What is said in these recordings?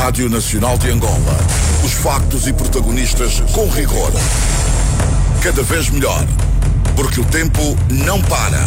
Rádio Nacional de Angola. Os factos e protagonistas com rigor. Cada vez melhor, porque o tempo não para.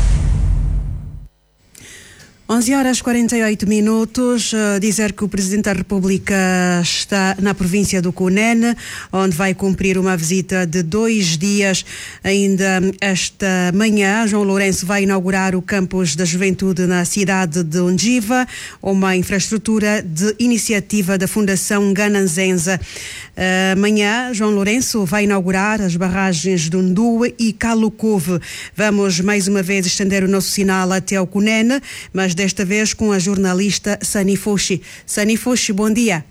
11h48. Dizer que o Presidente da República está na província do Cunene, onde vai cumprir uma visita de 2 dias. Ainda esta manhã, João Lourenço vai inaugurar o campus da juventude na cidade de Ondjiva, uma infraestrutura de iniciativa da Fundação Gananzenza. Amanhã, João Lourenço vai inaugurar as barragens de Undue e Calukove. Vamos mais uma vez estender o nosso sinal até ao Cunene, mas desta vez com a jornalista Sani Fushi. Sani Fushi, bom dia.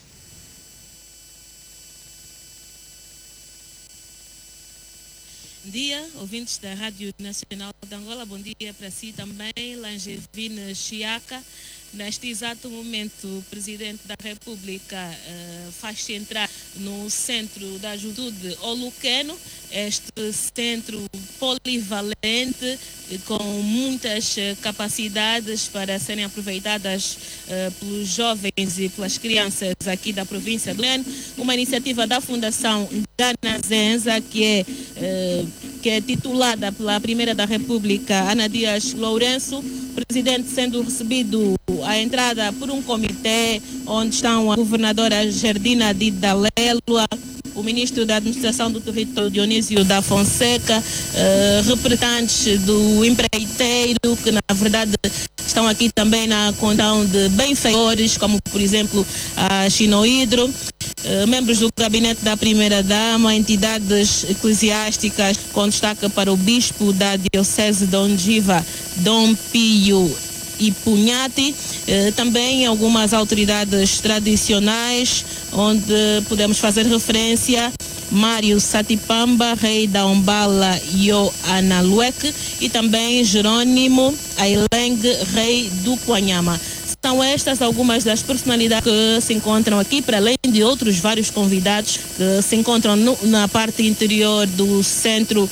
Bom dia, ouvintes da Rádio Nacional de Angola. Bom dia para si também, Langevine Chiaca. Neste exato momento, o Presidente da República faz-se entrar no Centro da Juventude Oluqueno, este centro polivalente, com muitas capacidades para serem aproveitadas pelos jovens e pelas crianças aqui da província do Cunene. Uma iniciativa da Fundação Gananzenza, que é titulada pela Primeira da República, Ana Dias Lourenço, Presidente sendo recebido à entrada por um comitê onde estão a governadora Gerdina Didalelo, o ministro da Administração do Território Dionísio da Fonseca, representantes do empreiteiro, que na verdade estão aqui também na condição de benfeitores, como por exemplo a Chinohidro, membros do gabinete da Primeira-Dama, entidades eclesiásticas com destaque para o bispo da Diocese de Ondjiva, Dom Pio e Punhati, também algumas autoridades tradicionais, onde podemos fazer referência Mário Satipamba, rei da Umbala Yo Analuek, e também Jerônimo Aileng, rei do Quanhama. São estas algumas das personalidades que se encontram aqui, para além de outros vários convidados que se encontram na parte interior do centro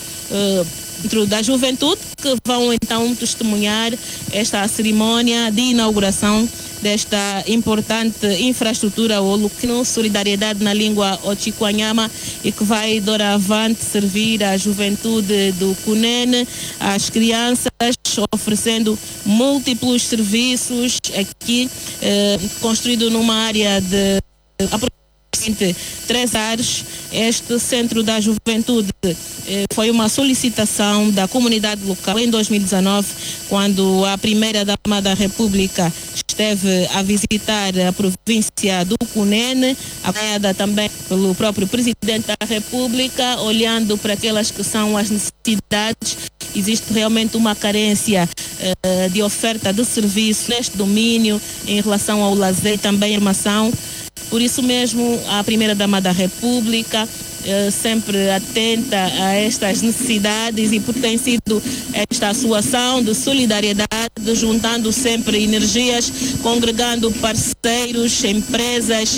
da juventude, que vão então testemunhar esta cerimónia de inauguração desta importante infraestrutura Oluqueno, solidariedade na língua Ochiquanhama, e que vai doravante servir à juventude do Cunene, às crianças, oferecendo múltiplos serviços aqui, construído numa área de aproximadamente 3 ares. Este Centro da Juventude foi uma solicitação da comunidade local em 2019, quando a Primeira-Dama da República esteve a visitar a província do Cunene, acompanhada também pelo próprio Presidente da República, olhando para aquelas que são as necessidades. Existe realmente uma carência de oferta de serviço neste domínio em relação ao lazer e também à formação. Por isso mesmo, a Primeira-Dama da República sempre atenta a estas necessidades, e por tem sido esta sua ação de solidariedade, juntando sempre energias, congregando parceiros, empresas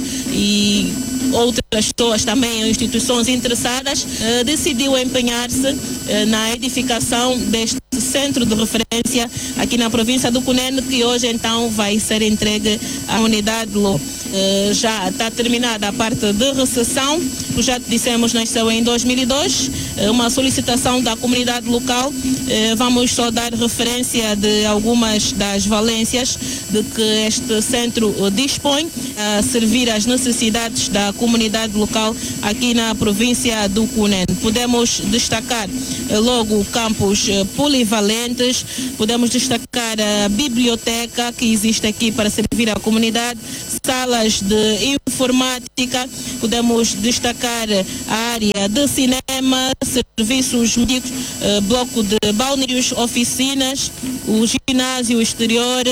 e outras pessoas também, instituições interessadas, decidiu empenhar-se na edificação deste centro de referência aqui na província do Cunene, que hoje então vai ser entregue à unidade local. Já está terminada a parte de recepção. O projeto, dissemos, nasceu em 2002, uma solicitação da comunidade local. Vamos só dar referência de algumas das valências de que este centro dispõe a servir às necessidades da comunidade local aqui na província do Cunene. Podemos destacar logo campos polivalentes, podemos destacar a biblioteca que existe aqui para servir à comunidade, salas de informática, podemos destacar a área de cinema, serviços médicos, bloco de balneários, oficinas, o ginásio exterior,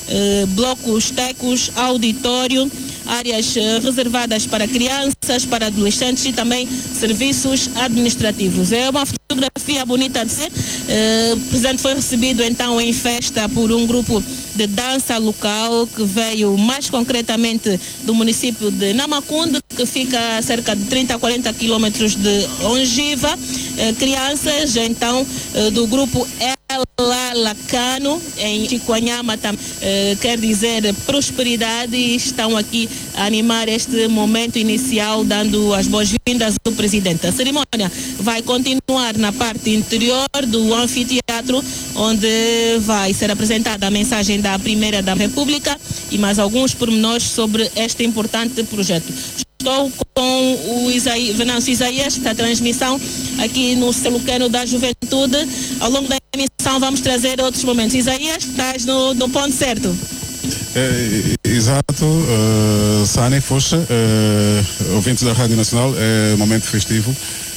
blocos tecos, auditório, áreas reservadas para crianças, para adolescentes e também serviços administrativos. É uma fotografia bonita de ser. O presidente foi recebido então em festa por um grupo de dança local que veio mais concretamente do município de Namakunde, que fica a cerca de 30 a 40 quilômetros de Ondjiva. Crianças então do grupo Lacano, em Chicoanhama, quer dizer prosperidade, e estão aqui a animar este momento inicial, dando as boas-vindas ao presidente. A cerimônia vai continuar na parte interior do anfiteatro, onde vai ser apresentada a mensagem da Primeira da República e mais alguns pormenores sobre este importante projeto. Estou com o Venâncio Isaías, da transmissão aqui no Celuqueno da Juventude. Ao longo da emissão vamos trazer outros momentos. Isaías, estás no ponto certo? Exato, Sani Focha, ouvintes da Rádio Nacional, é momento festivo.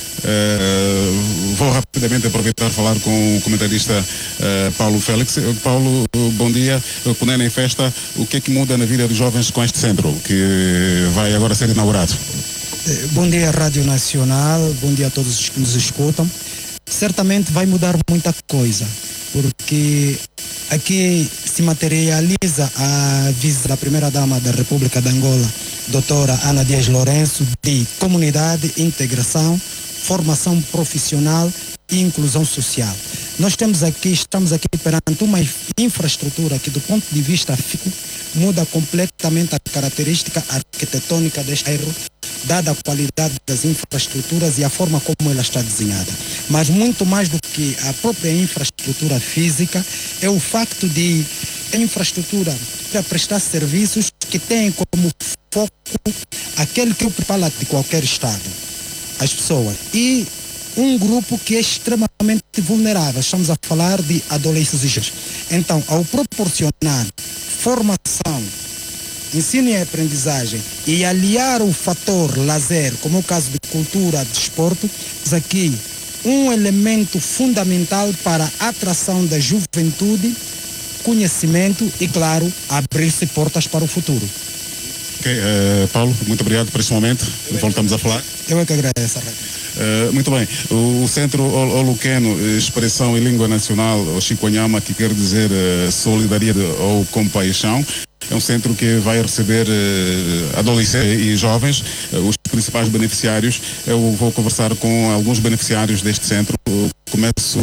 Vou rapidamente aproveitar e falar com o comentarista Paulo Félix. Paulo, bom dia. Cunene em festa, o que é que muda na vida dos jovens com este centro que vai agora ser inaugurado? Bom dia, Rádio Nacional, bom dia a todos que nos escutam. Certamente vai mudar muita coisa, porque aqui se materializa a visão da Primeira-Dama da República de Angola, doutora Ana Dias Lourenço, de comunidade, integração, formação profissional e inclusão social. Nós estamos aqui perante uma infraestrutura que, do ponto de vista físico, muda completamente a característica arquitetônica deste bairro, dada a qualidade das infraestruturas e a forma como ela está desenhada. Mas muito mais do que a própria infraestrutura física, é o facto de a infraestrutura para prestar serviços que têm como foco aquele que é o principal de qualquer Estado, as pessoas. E um grupo que é extremamente vulnerável, estamos a falar de adolescentes. Então, ao proporcionar formação, ensino e aprendizagem e aliar o fator lazer, como é o caso de cultura, desporto, aqui um elemento fundamental para a atração da juventude, conhecimento e, claro, abrir-se portas para o futuro. Ok, Paulo, muito obrigado por este momento. Voltamos a falar. Eu é que agradeço. Muito bem. O Centro Oluqueno, Expressão e Língua Nacional, o Chicoanhama, que quer dizer solidariedade ou compaixão, é um centro que vai receber adolescentes e jovens, os principais beneficiários. Eu vou conversar com alguns beneficiários deste centro. Começo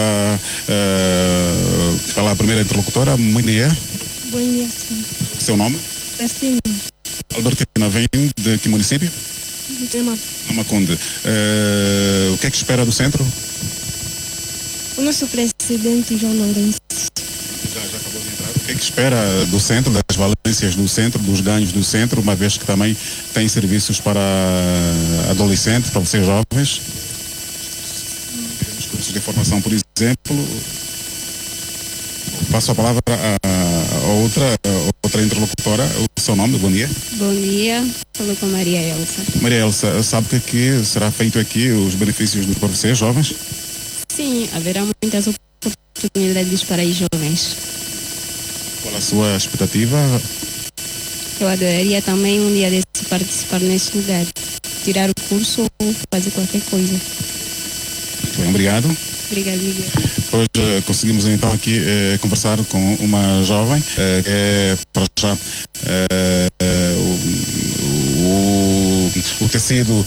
pela primeira interlocutora. Bom dia. Bom dia, sim. Seu nome? Albertina. Albertina, vem de que município? Namaconde. O que é que espera do centro? O nosso presidente João Lourenço. Já acabou de entrar. O que é que espera do centro, das valências do centro, dos ganhos do centro, uma vez que também tem serviços para adolescentes, para vocês jovens? Temos cursos de formação, por exemplo. Passo a palavra a outra interlocutora. O seu nome, bom dia. Bom dia, falou com Maria Elsa. Maria Elsa, sabe que aqui será feito aqui os benefícios para vocês, jovens? Sim, haverá muitas oportunidades para os jovens. Qual a sua expectativa? Eu adoraria também um dia desse participar neste lugar, tirar o curso ou fazer qualquer coisa. Muito bem, obrigado. Obrigada, Miguel. Hoje conseguimos então aqui conversar com uma jovem que é para já o tecido,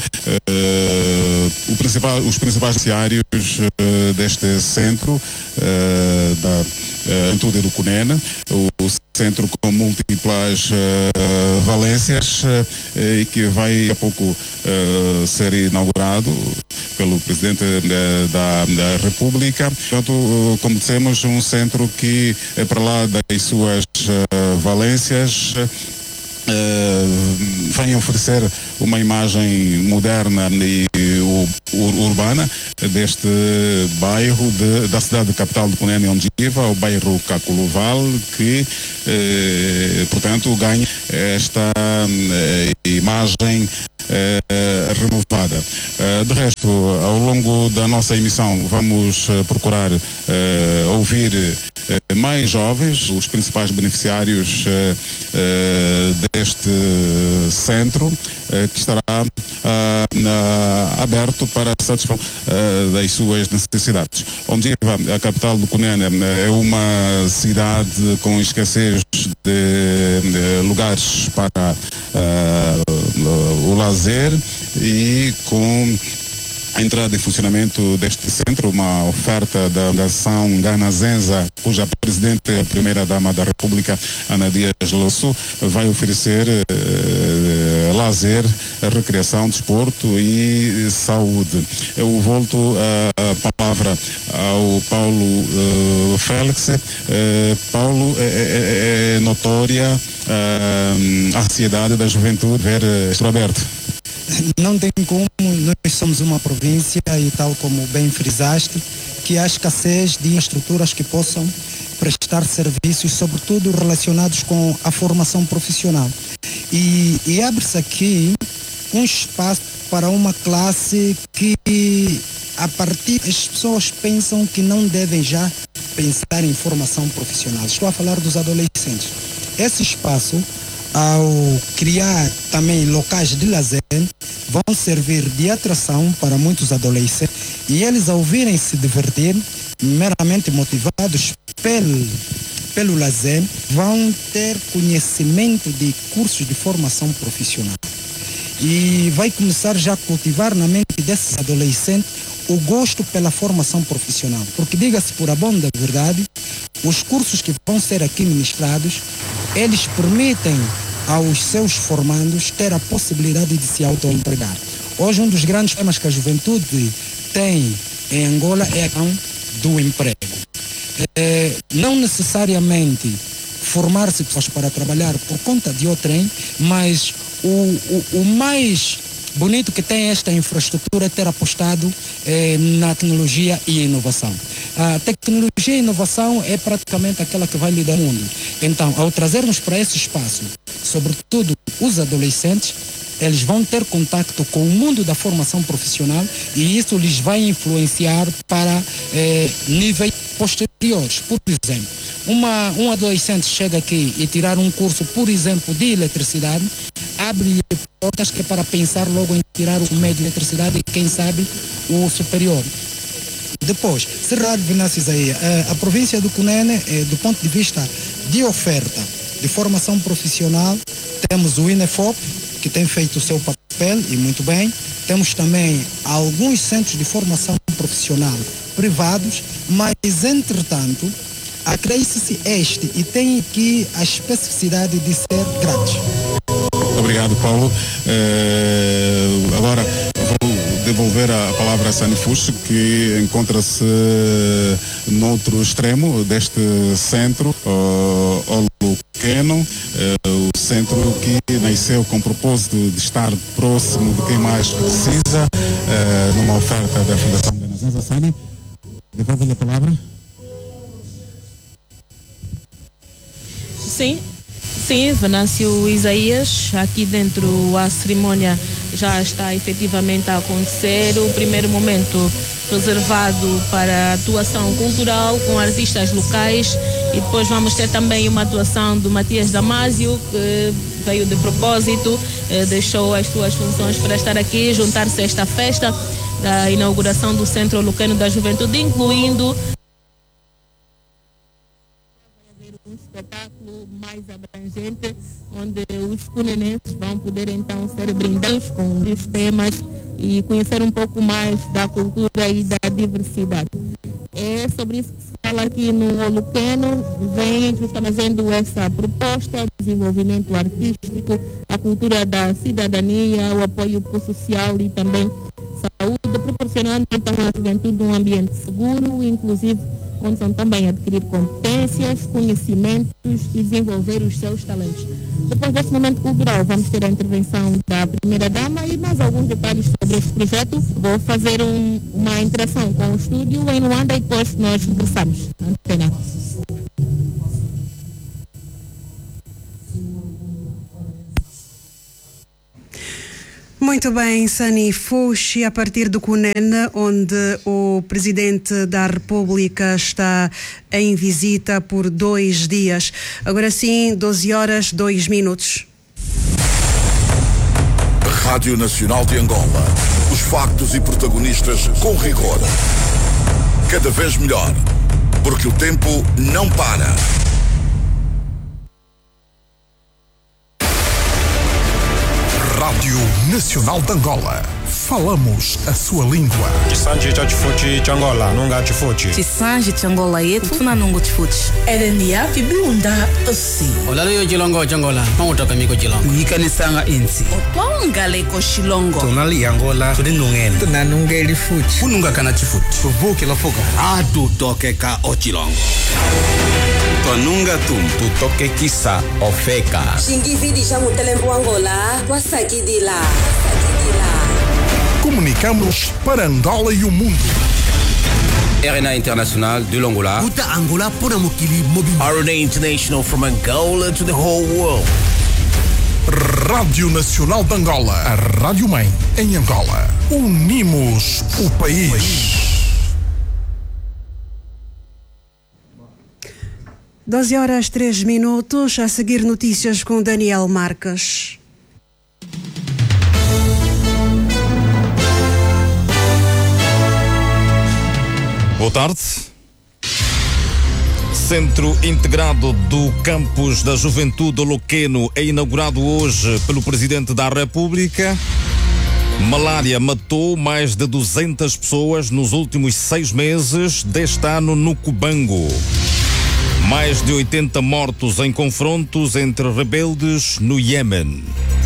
os principais beneficiários deste centro da juventude do Cunene, o centro com múltiplas valências e que vai a pouco ser inaugurado pelo Presidente da República. Portanto, como dissemos, um centro que, para lá das suas valências, vem oferecer uma imagem moderna e urbana deste bairro da cidade capital de Cunene, onde vive, o bairro Caculuval, que, portanto, ganha esta imagem renovada. De resto, ao longo da nossa emissão, vamos procurar ouvir mais jovens, os principais beneficiários deste centro, que estará aberto para a satisfação das suas necessidades. Onde a capital do Cunene é uma cidade com escassez de lugares para o lazer e com a entrada em funcionamento deste centro, uma oferta da Fundação Gana Zenza, cuja presidente é a primeira-dama da República, Ana Dias Losso, vai oferecer lazer, recreação, desporto e saúde. Eu volto a palavra ao Paulo Félix. Paulo, é notória a ansiedade da juventude ver isto aberto. Não tem como, nós somos uma província e tal como bem frisaste, que há escassez de estruturas que possam prestar serviços, sobretudo relacionados com a formação profissional. E abre-se aqui um espaço para uma classe que, a partir, as pessoas pensam que não devem já pensar em formação profissional. Estou a falar dos adolescentes. Esse espaço, ao criar também locais de lazer, vão servir de atração para muitos adolescentes e eles, ao virem se divertir, meramente motivados pelo lazer, vão ter conhecimento de cursos de formação profissional. E vai começar já a cultivar na mente desses adolescentes o gosto pela formação profissional. Porque, diga-se por a bom da verdade, os cursos que vão ser aqui ministrados, eles permitem aos seus formandos ter a possibilidade de se autoempregar. Hoje, um dos grandes temas que a juventude tem em Angola é a questão do emprego. Não necessariamente formar-se pessoas para trabalhar por conta de outrem, mas o mais bonito que tem esta infraestrutura é ter apostado na tecnologia e inovação. A tecnologia e inovação é praticamente aquela que vai lidar o mundo. Então, ao trazermos para esse espaço, sobretudo os adolescentes, eles vão ter contato com o mundo da formação profissional e isso lhes vai influenciar para níveis posteriores. Por exemplo, um adolescente chega aqui e tirar um curso, por exemplo, de eletricidade, abre-lhe portas que é para pensar logo em tirar o médio de eletricidade e, quem sabe, o superior. Depois, Serrado Venâncio aí, a província do Cunene, do ponto de vista de oferta de formação profissional, temos o INEFOP, que tem feito o seu papel e muito bem. Temos também alguns centros de formação profissional privados, mas, entretanto, acresce-se este e tem aqui a especificidade de ser grátis. Obrigado, Paulo. Agora vou devolver a palavra a Sani Fuchs, que encontra-se noutro extremo deste centro, Oluqueno, o centro que nasceu com o propósito de estar próximo de quem mais precisa, numa oferta da Fundação Gana Zenza. Sani, devolvo-lhe a palavra. Sim, Venâncio Isaías, aqui dentro a cerimónia já está efetivamente a acontecer. O primeiro momento reservado para a atuação cultural com artistas locais e depois vamos ter também uma atuação do Matias Damasio, que veio de propósito, deixou as suas funções para estar aqui, juntar-se a esta festa da inauguração do Centro Oluqueno da Juventude, incluindo um espetáculo mais abrangente, onde os cunenenses vão poder então ser brindados com os temas e conhecer um pouco mais da cultura e da diversidade. É sobre isso que se fala aqui no Oluqueno, vem trazendo essa proposta, desenvolvimento artístico, a cultura da cidadania, o apoio social e também saúde, proporcionando então à juventude um ambiente seguro, inclusive onde são também adquirir competências, conhecimentos e desenvolver os seus talentos. Depois desse momento cultural, vamos ter a intervenção da primeira-dama e mais alguns detalhes sobre este projeto. Vou fazer uma interação com o estúdio em Luanda e depois nós regressamos. Antena. Muito bem, Sani Fuchs, a partir do Cunene, onde o Presidente da República está em visita por 2 dias. Agora sim, 12h02. Rádio Nacional de Angola. Os factos e protagonistas com rigor. Cada vez melhor, porque o tempo não para. Rádio Nacional de Angola. falamos a sua língua. Chisanji cha chifuchi changola, nunga chifuchi. Chisanji changola yetu tuna nungu chifuchi. Edenia fibiunda osi. Olalo yo chilongo changola, mangutoka miko chilongo. Yikanisanga insi. Otwanga leko shilongo. Tonali yangola, tudinungene. Tunanunga ilifuchi. Ununga kana chifuchi. Tuvuki lafuka. Atu toke ka ochilongo. Tonunga tum, toke kisa ofeka. Shingifidi shamu telempo Angola, wasakidila. Comunicamos para Angola e o mundo. RNA International de l'Angola. Uta Angola pona mukili mobile. RNA International from Angola to the whole world. Rádio Nacional de Angola, a Rádio Mãe em Angola. Unimos o país. 12h03, a seguir notícias com Daniel Marques. Boa tarde. Centro Integrado do Campus da Juventude Oloqueno é inaugurado hoje pelo Presidente da República. Malária matou mais de 200 pessoas nos últimos 6 meses deste ano no Cubango. Mais de 80 mortos em confrontos entre rebeldes no Iêmen.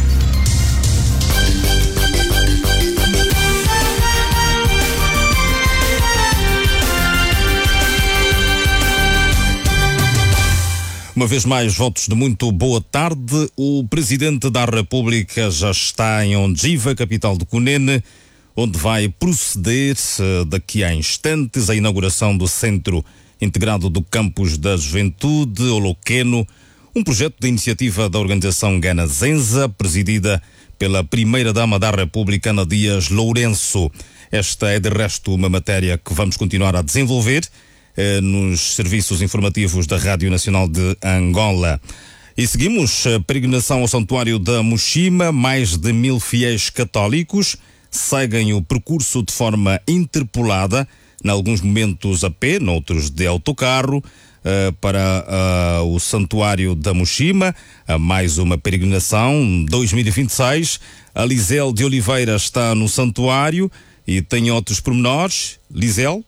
Uma vez mais, votos de muito boa tarde. O Presidente da República já está em Ondiva, capital do Cunene, onde vai proceder daqui a instantes a inauguração do Centro Integrado do Campus da Juventude Oloqueno, um projeto de iniciativa da organização Gana Zenza, presidida pela Primeira-Dama da República, Ana Dias Lourenço. Esta é, de resto, uma matéria que vamos continuar a desenvolver nos serviços informativos da Rádio Nacional de Angola. E seguimos a peregrinação ao Santuário da Mushima. Mais de 1000 fiéis católicos seguem o percurso de forma interpolada, em alguns momentos a pé, noutros de autocarro, para o Santuário da Mushima. Mais uma peregrinação 2026. A Lisel de Oliveira está no santuário e tem outros pormenores. Lisel?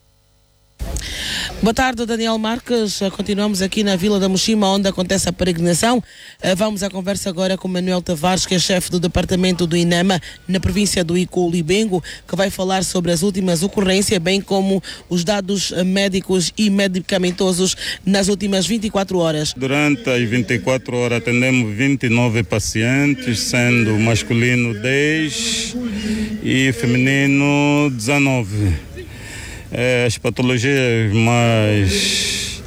Boa tarde, Daniel Marques. Continuamos aqui na Vila da Mushima, onde acontece a peregrinação. Vamos à conversa agora com Manuel Tavares, que é chefe do departamento do INEMA na província do Icou-Libengo, que vai falar sobre as últimas ocorrências, bem como os dados médicos e medicamentosos nas últimas 24 horas. Durante as 24 horas atendemos 29 pacientes, sendo masculino 10 e feminino 19. As patologias mais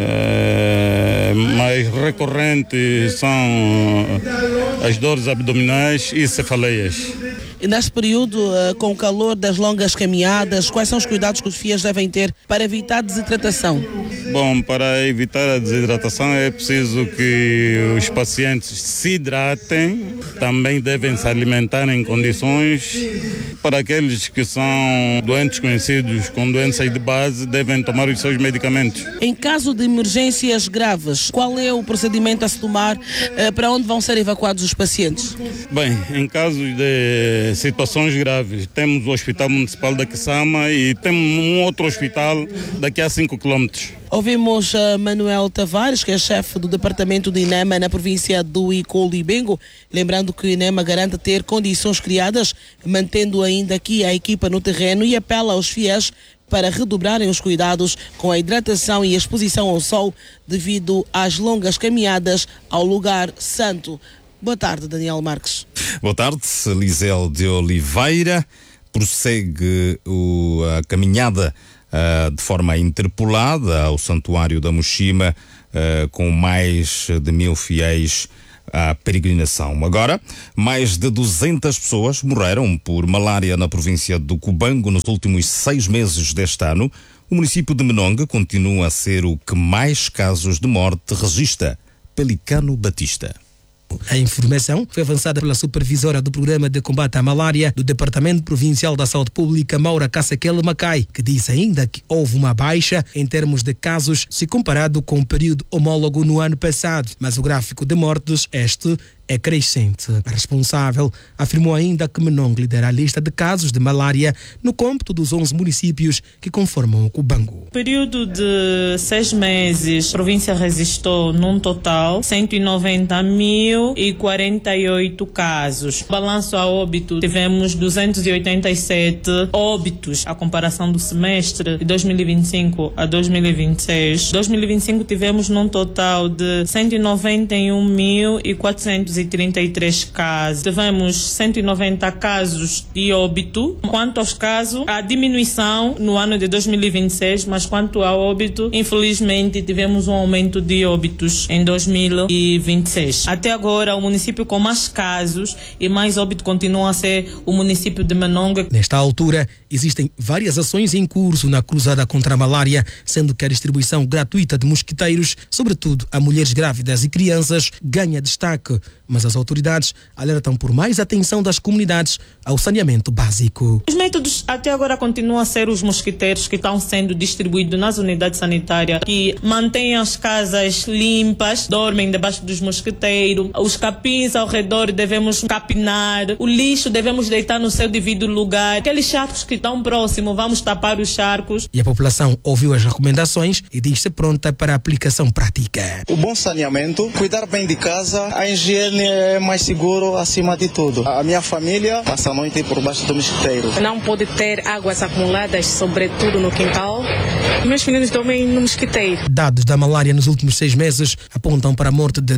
recorrentes são as dores abdominais e cefaleias. E neste período, com o calor das longas caminhadas, quais são os cuidados que os fiéis devem ter para evitar desidratação? Bom, para evitar a desidratação é preciso que os pacientes se hidratem, também devem se alimentar em condições. Para aqueles que são doentes conhecidos com doenças de base, devem tomar os seus medicamentos. Em caso de emergências graves, qual é o procedimento a se tomar? Para onde vão ser evacuados os pacientes? Bem, em casos de situações graves, temos o Hospital Municipal da Quissama e temos um outro hospital daqui a 5 quilómetros. Ouvimos Manuel Tavares, que é chefe do departamento do INEMA na província do Icou-Libengo, lembrando que o INEMA garante ter condições criadas, mantendo ainda aqui a equipa no terreno, e apela aos fiéis para redobrarem os cuidados com a hidratação e a exposição ao sol devido às longas caminhadas ao lugar santo. Boa tarde, Daniel Marques. Boa tarde, Lisel de Oliveira. Prossegue a caminhada de forma interpolada ao Santuário da Mushima, com mais de 1000 fiéis à peregrinação. Agora, mais de 200 pessoas morreram por malária na província do Cubango nos últimos 6 meses deste ano. O município de Menonga continua a ser o que mais casos de morte registra. Pelicano Batista. A informação foi avançada pela supervisora do Programa de Combate à Malária do Departamento Provincial da Saúde Pública, Maura Caçaquele Macai, que disse ainda que houve uma baixa em termos de casos se comparado com o período homólogo no ano passado, mas o gráfico de mortes, este, é crescente. A responsável afirmou ainda que Menong lidera a lista de casos de malária no cômputo dos 11 municípios que conformam o Cubango. No período de 6 meses, a província registrou num total 190.048 casos. Balanço a óbito, tivemos 287 óbitos, a comparação do semestre de 2025 a 2026. 2025 tivemos num total de 191.433 casos. Tivemos 190 casos de óbito. Quanto aos casos, a diminuição no ano de 2026, mas quanto ao óbito, infelizmente tivemos um aumento de óbitos em 2026. Até agora, o município com mais casos e mais óbito continua a ser o município de Menong. Nesta altura, existem várias ações em curso na cruzada contra a malária, sendo que a distribuição gratuita de mosquiteiros, sobretudo a mulheres grávidas e crianças, ganha destaque, mas as autoridades alertam por mais atenção das comunidades ao saneamento básico. Os métodos até agora continuam a ser os mosquiteiros que estão sendo distribuídos nas unidades sanitárias, que mantêm as casas limpas, dormem debaixo dos mosquiteiros, os capins ao redor devemos capinar, o lixo devemos deitar no seu devido lugar, aqueles charcos que estão próximos, vamos tapar os charcos. E a população ouviu as recomendações e diz-se pronta para a aplicação prática. O bom saneamento, cuidar bem de casa, a higiene é mais seguro acima de tudo. A minha família passa a noite por baixo do mosquiteiro. Não pode ter águas acumuladas, sobretudo no quintal. Meus filhos dormem no mosquiteiro. Dados da malária nos últimos 6 meses apontam para a morte de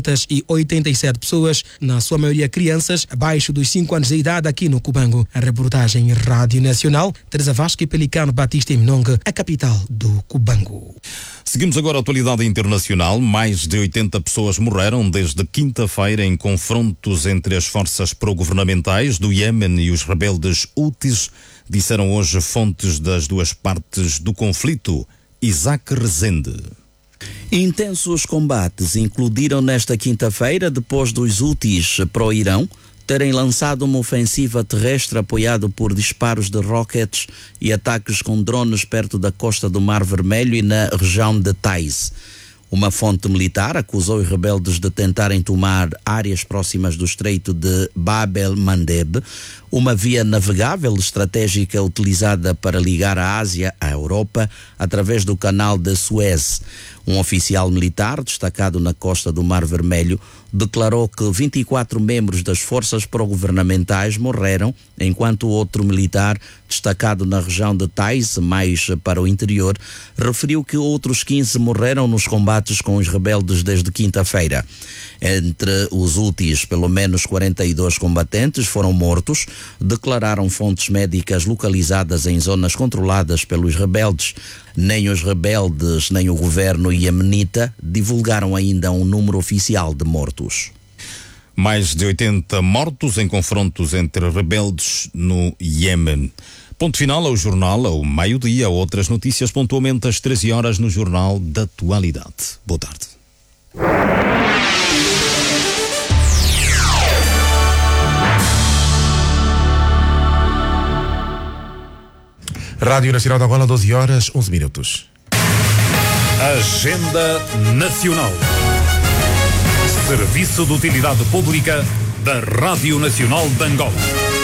287 pessoas, na sua maioria crianças, abaixo dos 5 anos de idade aqui no Cubango. A reportagem Rádio Nacional, Teresa Vasco e Pelicano Batista em Menong, a capital do Cubango. Seguimos agora a atualidade internacional. Mais de 80 pessoas morreram desde quinta-feira em confrontos entre as forças pró-governamentais do Iêmen e os rebeldes Houthis, disseram hoje fontes das duas partes do conflito. Isaac Rezende. Intensos combates incluíram nesta quinta-feira depois dos Houthis pró-Irão terem lançado uma ofensiva terrestre apoiada por disparos de rockets e ataques com drones perto da costa do Mar Vermelho e na região de Taiz. Uma fonte militar acusou os rebeldes de tentarem tomar áreas próximas do Estreito de Bab el-Mandeb, uma via navegável estratégica utilizada para ligar a Ásia à Europa através do canal de Suez. Um oficial militar destacado na costa do Mar Vermelho declarou que 24 membros das forças pró-governamentais morreram, enquanto outro militar destacado na região de Taiz, mais para o interior, referiu que outros 15 morreram nos combates com os rebeldes desde quinta-feira. Entre os Houthis, pelo menos 42 combatentes foram mortos, declararam fontes médicas localizadas em zonas controladas pelos rebeldes. Nem os rebeldes, nem o governo iemenita divulgaram ainda um número oficial de mortos. Mais de 80 mortos em confrontos entre rebeldes no Iêmen. Ponto final ao jornal, ao meio-dia. Outras notícias pontualmente às 13 horas no Jornal da Atualidade. Boa tarde. Rádio Nacional de Angola, 12 horas, 11 minutos. Agenda Nacional. Serviço de Utilidade Pública da Rádio Nacional de Angola.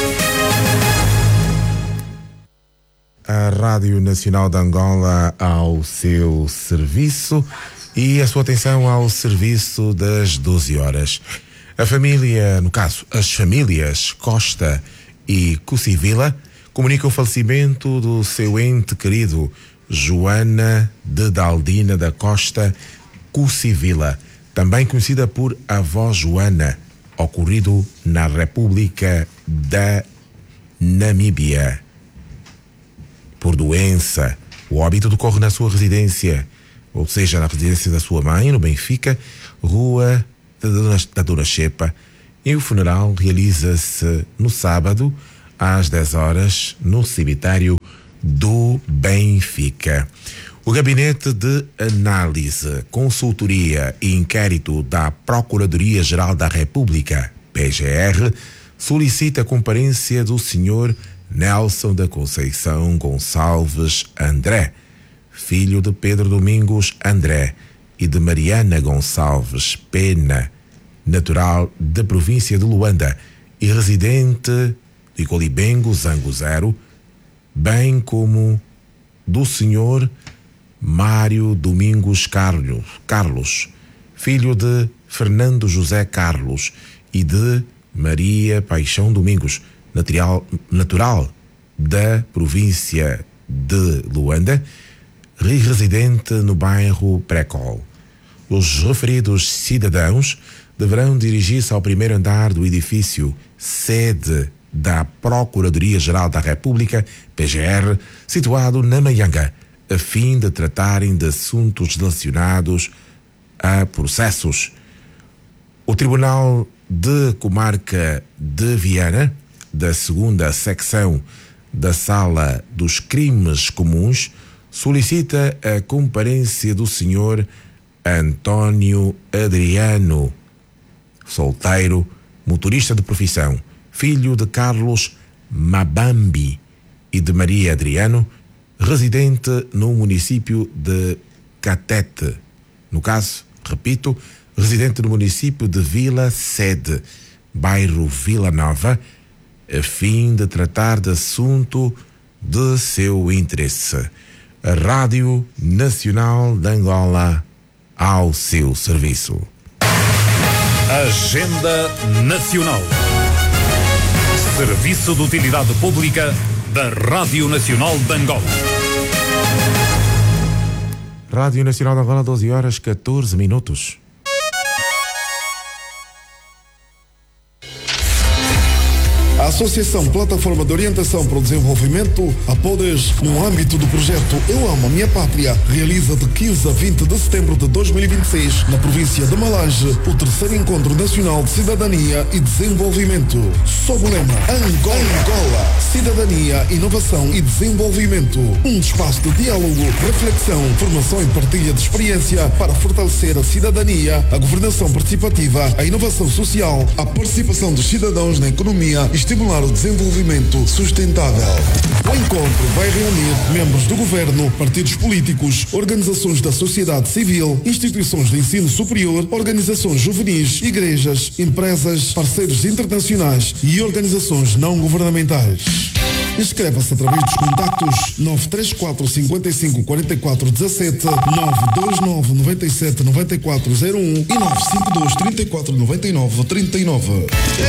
A Rádio Nacional de Angola ao seu serviço e a sua atenção ao serviço das 12 horas. A família, no caso, as famílias Costa e Cucivila comunica o falecimento do seu ente querido, Joana de Daldina da Costa Cucivila, também conhecida por Avó Joana, ocorrido na República da Namíbia. Por doença, o óbito decorre na sua residência, ou seja, na residência da sua mãe, no Benfica, Rua da Dona Xepa, e o funeral realiza-se no sábado, às 10 horas, no cemitério do Benfica. O Gabinete de Análise, Consultoria e Inquérito da Procuradoria-Geral da República, PGR, solicita a comparência do Sr. Nelson da Conceição Gonçalves André, filho de Pedro Domingos André e de Mariana Gonçalves Pena, natural da província de Luanda e residente de Icolibengo, Zango Zero, bem como do senhor Mário Domingos Carlos, filho de Fernando José Carlos e de Maria Paixão Domingos, natural da província de Luanda, residente no bairro Precol. Os referidos cidadãos deverão dirigir-se ao primeiro andar do edifício sede da Procuradoria-Geral da República, PGR, situado na Maianga, a fim de tratarem de assuntos relacionados a processos. O Tribunal de Comarca de Viana, da 2ª secção da Sala dos Crimes Comuns, solicita a comparência do senhor Antônio Adriano, solteiro, motorista de profissão, filho de Carlos Mabambi e de Maria Adriano, residente no município de Catete. No caso, repito, residente no município de Vila Sede, bairro Vila Nova, a fim de tratar de assunto de seu interesse. A Rádio Nacional de Angola ao seu serviço. Agenda Nacional. Serviço de Utilidade Pública da Rádio Nacional de Angola. Rádio Nacional de Angola, 12h14. A Associação Plataforma de Orientação para o Desenvolvimento, a PODES, no âmbito do projeto Eu Amo a Minha Pátria, realiza de 15 a 20 de setembro de 2026, na província de Malange, o 3º Encontro Nacional de Cidadania e Desenvolvimento. Sob o lema Angola, Cidadania, Inovação e Desenvolvimento. Um espaço de diálogo, reflexão, formação e partilha de experiência para fortalecer a cidadania, a governação participativa, a inovação social, a participação dos cidadãos na economia e estimular o desenvolvimento sustentável. O encontro vai reunir membros do governo, partidos políticos, organizações da sociedade civil, instituições de ensino superior, organizações juvenis, igrejas, empresas, parceiros internacionais e organizações não governamentais. Inscreva-se através dos contactos 934 55 44 17, 929 97 94 01 e 952 34 99 39.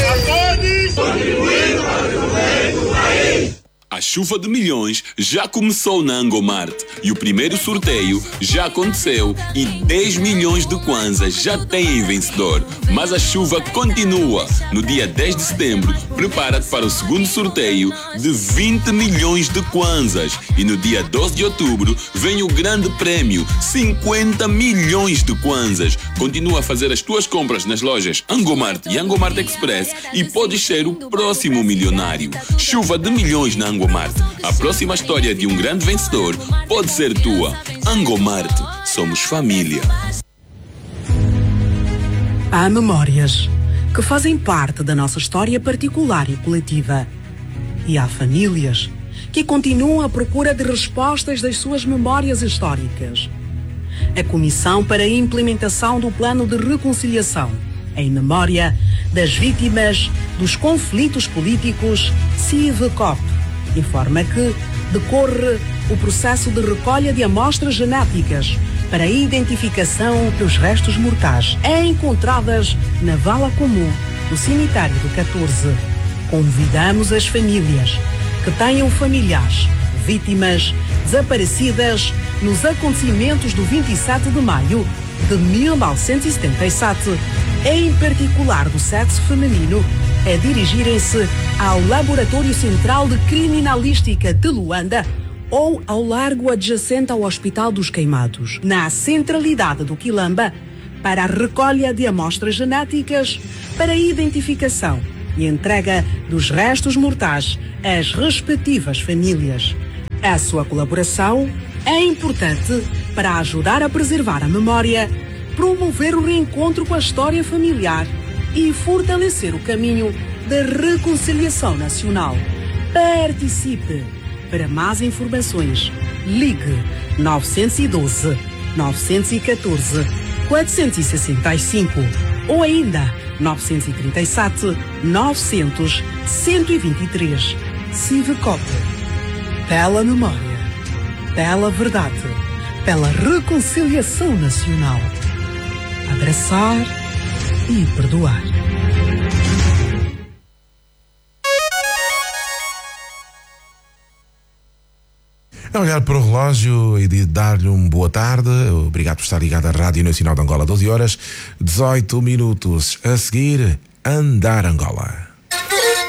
A chuva de milhões já começou na Angomart e o primeiro sorteio já aconteceu e 10 milhões de kwanzas já têm vencedor. Mas a chuva continua. No dia 10 de setembro, prepara-te para o segundo sorteio de 20 milhões de kwanzas. E no dia 12 de outubro vem o grande prémio, 50 milhões de kwanzas. Continua a fazer as tuas compras nas lojas Angomart e Angomart Express e podes ser o próximo milionário. Chuva de milhões na Angomart. A próxima história de um grande vencedor pode ser tua. Angomart, somos família. Há memórias que fazem parte da nossa história particular e coletiva. E há famílias que continuam à procura de respostas das suas memórias históricas. A Comissão para a Implementação do Plano de Reconciliação em memória das vítimas dos conflitos políticos, CIVCOP, informa que decorre o processo de recolha de amostras genéticas para a identificação dos restos mortais encontradas na vala comum do cemitério do 14. Convidamos as famílias que tenham familiares, vítimas desaparecidas nos acontecimentos do 27 de maio de 1977, em particular do sexo feminino, a dirigirem-se ao Laboratório Central de Criminalística de Luanda ou ao largo adjacente ao Hospital dos Queimados, na centralidade do Quilamba, para a recolha de amostras genéticas para a identificação e entrega dos restos mortais às respectivas famílias. A sua colaboração é importante para ajudar a preservar a memória, promover o reencontro com a história familiar e fortalecer o caminho da reconciliação nacional. Participe! Para mais informações, ligue 912 914 465 ou ainda 937 900 123. Civicop. Pela memória, pela verdade, pela reconciliação nacional. Abraçar e perdoar. A olhar para o relógio e de dar-lhe uma boa tarde. Obrigado por estar ligado à Rádio Nacional de Angola. 12 horas, 18 minutos. A seguir, Andar Angola.